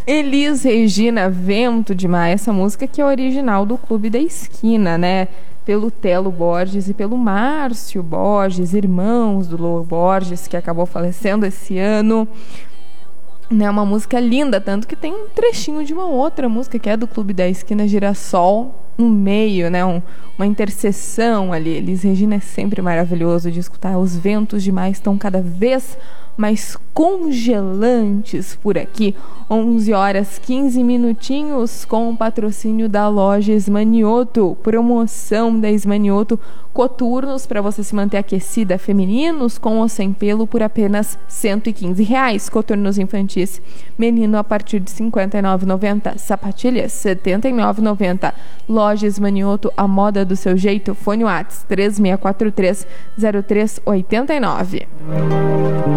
Elis Regina, Vento Demais, essa música que é original do Clube da Esquina, né? Pelo Telo Borges e pelo Márcio Borges, irmãos do Lô Borges, que acabou falecendo esse ano. Né, uma música linda, tanto que tem um trechinho de uma outra música que é do Clube da Esquina, Girassol, no meio, né, uma interseção ali. Elis Regina é sempre maravilhoso de escutar. Os ventos demais estão cada vez mais congelantes por aqui. 11 horas 15 minutinhos, com o patrocínio da loja Esmanioto. Promoção da Esmanioto, coturnos para você se manter aquecida, femininos com ou sem pelo por apenas R$115. Coturnos infantis menino a partir de R$59,90. Sapatilhas R$79,90. Loja Esmanioto, a moda do seu jeito. Fone WhatsApp 3643-0389.